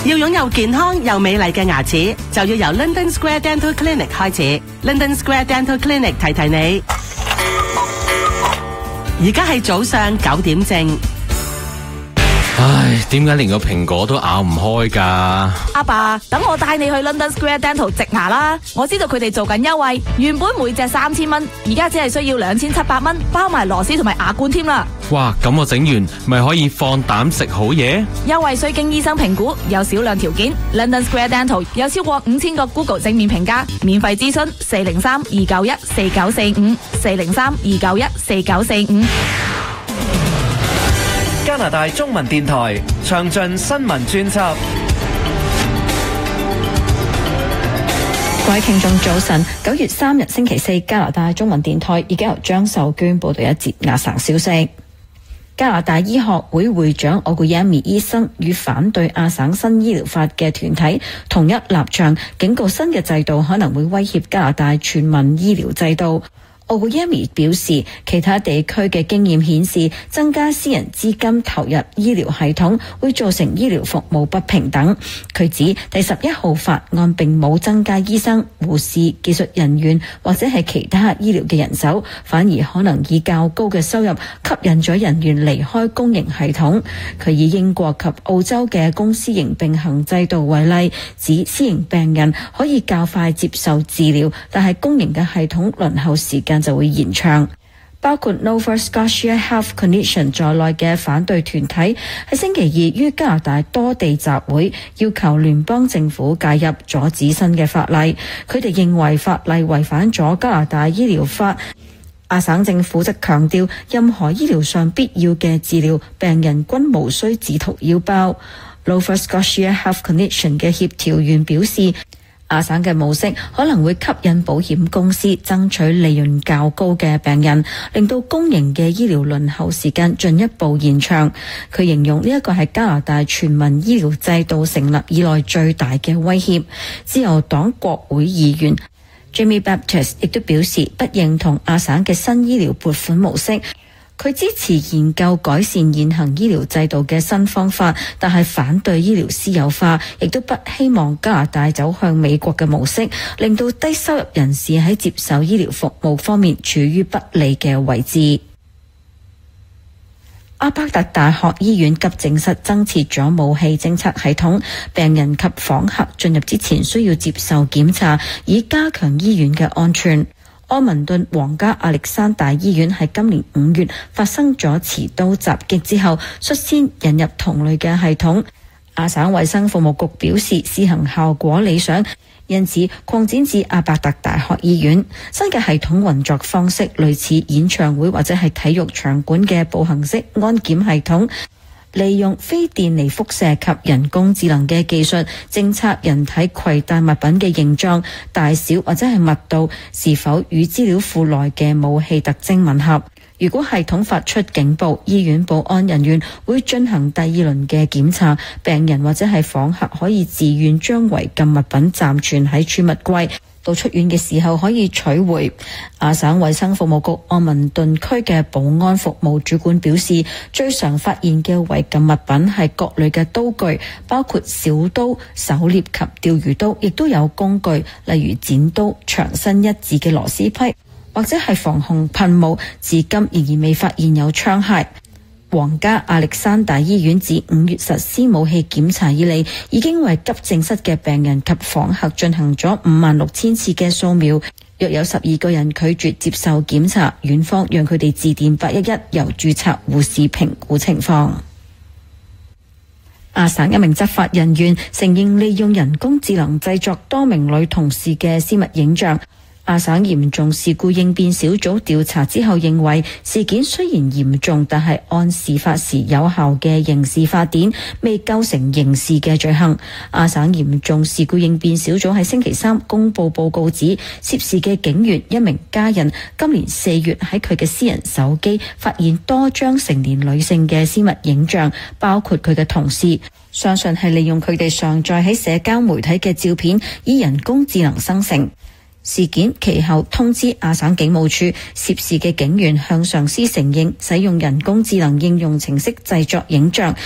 要擁有健康又美麗嘅牙齒，就要由 London Square Dental Clinic 開始。London Square Dental Clinic 提提你，而家係早上9點正。 唉，點解連個蘋果都咬唔開㗎？ 阿爸，等我帶你去 London Square Dental 植牙啦！我知道佢哋做緊優惠，原本每隻3000蚊，而家只係需要2700蚊，包埋螺絲同埋牙冠添啦。 哇，咁我整完咪可以放膽食好嘢？ 優惠需經醫生評估，有少量條件。London Square Dental 有超過5000個 Google 正面評價，免費諮詢403-291-4945 403-291-4945。 加拿大中文電台詳盡新聞專輯。 各位聽眾早晨，9月3日星期四，加拿大中文電台已經由張秀娟報道一節亞省消息。加拿大醫學會會長奧古耶米醫生與反對亞省新醫療法嘅團體同一立場，警告新嘅制度可能會威脅加拿大全民醫療制度。奧古耶米表示，其他地區嘅經驗顯示，增加私人資金投入醫療系統會造成醫療服務不平等。佢指第11號法案並冇增加醫生、護士、技術人員或者係其他醫療嘅人手，反而可能以較高嘅收入吸引咗人員離開公營系統。佢以英國及澳洲嘅公私營並行制度為例，指私營病人可以較快接受治療，但係公營嘅系統輪候時間就會延長。包括 Nova Scotia Health Commission 在內嘅反對團體喺星期2於加拿大多地集會，要求聯邦政府介入阻止新嘅法例。佢哋認為法例違反咗加拿大醫療法。亞省政府則強調，任何醫療上必要嘅治療，病人均無需自掏腰包。Nova Scotia Health Commission 嘅協調員表示，亞省嘅模式可能會吸引保險公司爭取利潤較高嘅病人，令到公營嘅醫療輪候時間進一步延長。佢形容呢一個係加拿大全民醫療制度成立以來最大嘅威脅。自由黨國會議員 Jamie Baptist 亦都表示不認同亞省嘅新醫療撥款模式。佢支持研究改善現行醫療制度嘅新方法，但係反對醫療私有化，亦都不希望加拿大走向美國嘅模式，令到低收入人士喺接受醫療服務方面處於不利嘅位置。阿伯特大學醫院急症室增設咗武器偵測系統，病人及訪客進入之前需要接受檢查，以加強醫院嘅安全。柯文頓皇家亞歷山大醫院喺今年5月發生咗持刀襲擊之後，率先引入同類嘅系統。亞省衛生服務局表示試行效果理想，因此擴展至阿伯特大學醫院。新嘅系統運作方式類似演唱會或者係體育場館嘅步行式安檢系統，利用非電離輻射及人工智能嘅技術，偵測人體攜帶物品嘅形狀、大小或者係密度是否與資料庫內嘅武器特徵吻合。如果系統發出警報，醫院保安人員會進行第二輪嘅檢查，病人或者係訪客可以自願將違禁物品暫存喺儲物櫃，到出院嘅時候可以取回。亞省衛生服務局柯文頓區嘅保安服務主管表示，最常發現嘅違禁物品係各類嘅刀具，包括小刀、狩獵及釣魚刀，亦都有工具，例如剪刀、長身一致嘅螺絲批，或者係防洪噴霧。至今仍然未發現有槍械。皇家亞歷山大醫院自5月實施武器檢查以嚟，已經為急症室嘅病人及訪客進行咗56000次嘅掃描，約有12個人拒絕接受檢查，院方讓佢哋致電811，由註冊護士評估情況。亞省一名執法人員承認利用人工智能製作多名女同事嘅私密影像。亞省嚴重事故應變小組調查之後認為，事件雖然嚴重，但係按事發時有效嘅刑事法典未構成刑事嘅罪行。亞省嚴重事故應變小組喺星期3公佈報告指，涉事嘅警員一名家人今年4月喺佢嘅私人手機發現多張成年女性嘅私密影像，包括佢嘅同事，相信係利用佢哋上載喺社交媒體嘅照片以人工智能生成。事件其後通知亞省警務處，涉事嘅警員向上司承認使用人工智能應用程式製作影像，